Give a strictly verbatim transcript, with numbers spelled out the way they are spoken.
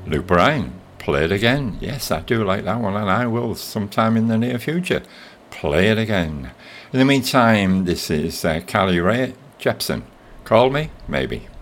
Luke Bryan, play it again. Yes, I do like that one, and I will sometime in the near future play it again. In the meantime, this is uh, Carly Rae Jepsen. Call me, maybe.